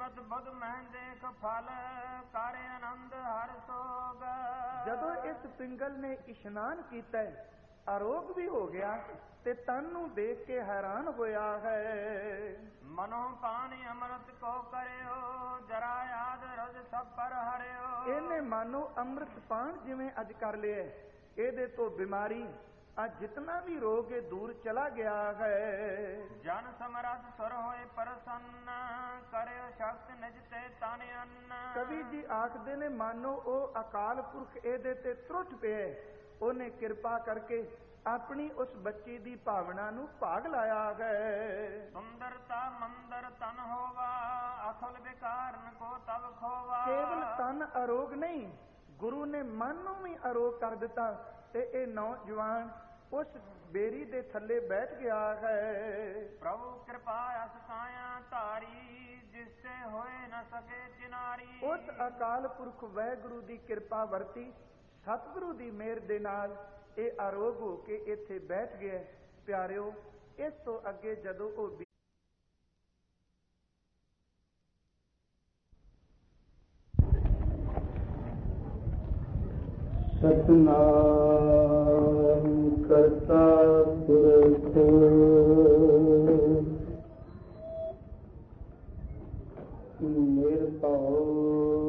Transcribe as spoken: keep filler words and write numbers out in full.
ਗੁਰਮਤਿ ਬੁੱਧ ਮਹਿ ਦੇਖ ਫਲ ਕਰ ਆਨੰਦ ਹਰ ਸੋਗ। ਜਦੋਂ ਇਸ ਪਿੰਗਲ ਨੇ ਇਸ਼ਨਾਨ ਕੀਤਾ ਅਰੋਗ ਵੀ ਹੋ ਗਿਆ ਤੇ ਤਨ ਨੂੰ ਦੇਖ ਕੇ ਹੈਰਾਨ ਹੋਇਆ ਹੈ। ਮਨੋ ਪਾਣੀ ਅੰਮ੍ਰਿਤ ਕੋ ਕਰਿਓ ਜਰਾ ਯਾਦ ਰਜ ਸਭ ਪਰ ਹਰਿਓ। ਇਹਨੇ ਮਾਨੋ ਅੰਮ੍ਰਿਤ ਪਾਨ ਜਿਵੇਂ ਅੱਜ ਕਰ ਲਿਆ, ਇਹਦੇ ਤੋਂ ਬਿਮਾਰੀ ਅੱਜ ਜਿਤਨਾ ਵੀ ਰੋਗ ਇਹ ਦੂਰ ਚਲਾ ਗਿਆ ਹੈ। ਜਨ ਸਮਰੱਥ ਸੁਰ ਹੋਏ ਪ੍ਰਸੰਨ ਕਰਿਓ ਸ਼ਕਤ ਨਿਜ ਤੇ ਤਨ ਅੰਨ। ਕਵੀ ਜੀ ਆਖਦੇ ਨੇ ਮਾਨੋ ਉਹ ਅਕਾਲ ਪੁਰਖ ਇਹਦੇ ਤੇ ਤਰੁੱਠ ਪਿਆ, ਉਹਨੇ ਕਿਰਪਾ ਕਰਕੇ ਆਪਣੀ ਉਸ ਬੱਚੀ ਦੀ ਭਾਵਨਾ ਨੂੰ ਭਾਗ ਲਾਇਆ ਹੈ। ਸੁੰਦਰਤਾ ਮੰਦਰ ਤਨ ਹੋਵਾ ਅਖਲ ਵਿਕਾਰਨ ਕੋ ਤਬ ਖੋਵਾ। ਕੇਵਲ ਤਨ ਅਰੋਗ ਨਹੀਂ, ਗੁਰੂ ਨੇ ਮਨ ਨੂੰ ਵੀ ਅਰੋਗ ਕਰ ਦਿੱਤਾ ਤੇ ਇਹ ਨੌਜਵਾਨ ਉਸ ਬੇਰੀ ਦੇ ਥੱਲੇ ਬੈਠ ਗਿਆ ਹੈ। ਪ੍ਰਭੂ ਕਿਰਪਾ ਅਸ ਕਾਇਆ ਧਾਰੀ ਜਿਸ ਤੇ ਹੋਏ ਨ ਸਕੇ ਚਿਨਾਰੀ। ਉਸ ਅਕਾਲ ਪੁਰਖ ਵਾਹਿਗੁਰੂ ਦੀ ਕਿਰਪਾ ਵਰਤੀ, ਸਤਿਗੁਰੂ ਦੀ ਮਿਹਰ ਦੇ ਨਾਲ ਇਹ ਅਰੋਗ ਹੋ ਕੇ ਇੱਥੇ ਬੈਠ ਗਿਆ। ਪਿਆਰਿਓ, ਇਸ ਤੋਂ ਅੱਗੇ ਜਦੋਂ ਉਹ ਸਤਿਨਾਮ ਕਰਤਾ ਪੁਰਖ ਨਿਰਭਉ